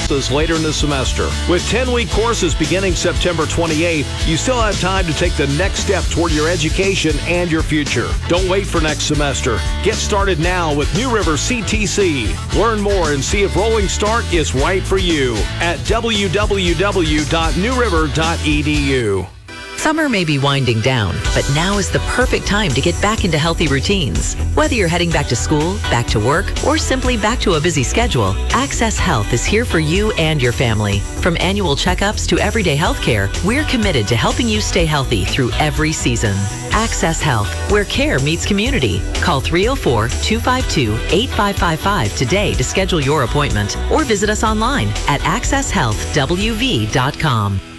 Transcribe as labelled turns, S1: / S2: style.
S1: later in the semester. With 10-week courses beginning September 28th, you still have time to take the next step toward your education and your future. Don't wait for next semester. Get started now with New River CTC. Learn more and see if Rolling Start is right for you at www.newriver.edu.
S2: Summer may be winding down, but now is the perfect time to get back into healthy routines. Whether you're heading back to school, back to work, or simply back to a busy schedule, Access Health is here for you and your family. From annual checkups to everyday health care, we're committed to helping you stay healthy through every season. Access Health, where care meets community. Call 304-252-8555 today to schedule your appointment or visit us online at accesshealthwv.com.